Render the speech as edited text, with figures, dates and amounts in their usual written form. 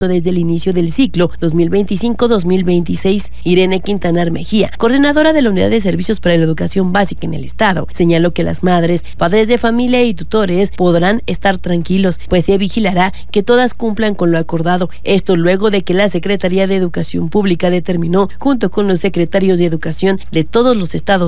desde el inicio del ciclo 2025-2026. Irene Quintanar Mejía, coordinadora de la Unidad de Servicios para la Educación Básica en el Estado, señaló que las madres, padres de familia y tutores podrán estar tranquilos, pues se vigilará que todas cumplan con lo acordado. Esto luego de que la Secretaría de Educación Pública determinó, junto con los secretarios de Educación de todos los estados